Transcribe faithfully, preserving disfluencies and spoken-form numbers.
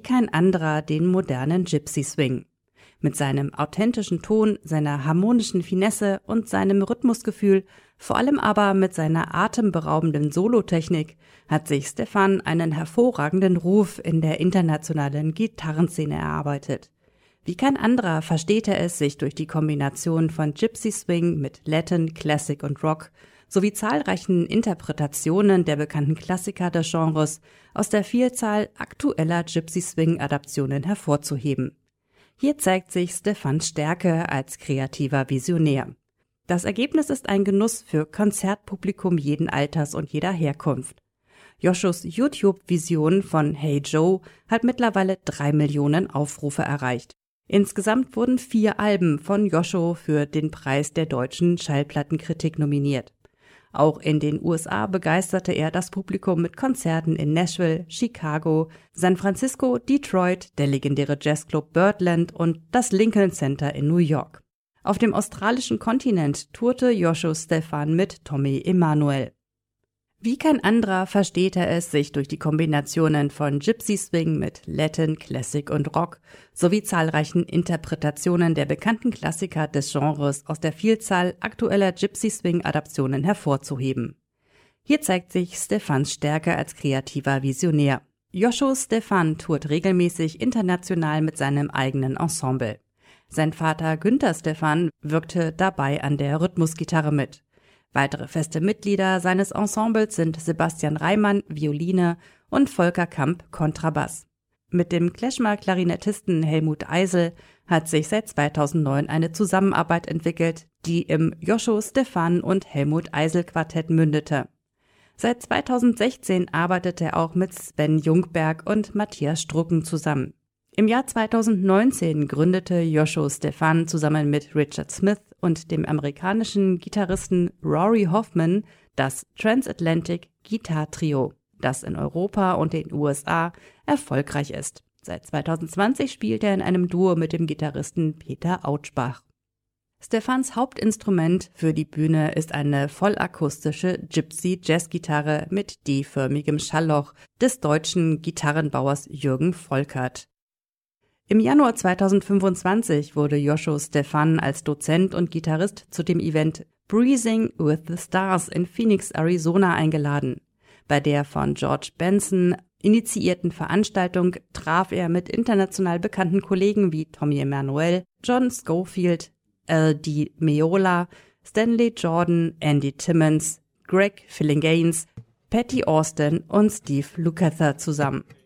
kein anderer den modernen Gypsy Swing. Mit seinem authentischen Ton, seiner harmonischen Finesse und seinem Rhythmusgefühl, vor allem aber mit seiner atemberaubenden Solotechnik, hat sich Stefan einen hervorragenden Ruf in der internationalen Gitarrenszene erarbeitet. Wie kein anderer versteht er es, sich durch die Kombination von Gypsy Swing mit Latin, Classic und Rock sowie zahlreichen Interpretationen der bekannten Klassiker des Genres aus der Vielzahl aktueller Gypsy Swing-Adaptionen hervorzuheben. Hier zeigt sich Stefans Stärke als kreativer Visionär. Das Ergebnis ist ein Genuss für Konzertpublikum jeden Alters und jeder Herkunft. Joshos YouTube-Vision von Hey Joe hat mittlerweile drei Millionen Aufrufe erreicht. Insgesamt wurden vier Alben von Josho für den Preis der deutschen Schallplattenkritik nominiert. Auch in den U S A begeisterte er das Publikum mit Konzerten in Nashville, Chicago, San Francisco, Detroit, der legendäre Jazzclub Birdland und das Lincoln Center in New York. Auf dem australischen Kontinent tourte Josho Stefan mit Tommy Emmanuel. Wie kein anderer versteht er es, sich durch die Kombinationen von Gypsy Swing mit Latin, Classic und Rock sowie zahlreichen Interpretationen der bekannten Klassiker des Genres aus der Vielzahl aktueller Gypsy Swing-Adaptionen hervorzuheben. Hier zeigt sich Stefans Stärke als kreativer Visionär. Josho Stefan tourt regelmäßig international mit seinem eigenen Ensemble. Sein Vater Günther Stefan wirkte dabei an der Rhythmusgitarre mit. Weitere feste Mitglieder seines Ensembles sind Sebastian Reimann, Violine und Volker Kamp, Kontrabass. Mit dem Klezmer-Klarinettisten Helmut Eisel hat sich seit zweitausendneun eine Zusammenarbeit entwickelt, die im Josho Stefan und Helmut Eisel Quartett mündete. Seit zweitausendsechzehn arbeitet er auch mit Sven Jungberg und Matthias Strucken zusammen. Im Jahr zweitausendneunzehn gründete Josho Stefan zusammen mit Richard Smith und dem amerikanischen Gitarristen Rory Hoffman das Transatlantic Guitar Trio, das in Europa und den U S A erfolgreich ist. Seit zweitausendzwanzig spielt er in einem Duo mit dem Gitarristen Peter Autschbach. Stefans Hauptinstrument für die Bühne ist eine vollakustische Gypsy-Jazzgitarre mit D-förmigem Schallloch des deutschen Gitarrenbauers Jürgen Volkert. Im Januar zweitausendfünfundzwanzig wurde Josho Stefan als Dozent und Gitarrist zu dem Event Breezing with the Stars in Phoenix, Arizona eingeladen. Bei der von George Benson initiierten Veranstaltung traf er mit international bekannten Kollegen wie Tommy Emmanuel, John Scofield, L D Meola, Stanley Jordan, Andy Timmons, Greg Phillinganes, Patty Austin und Steve Lukather zusammen.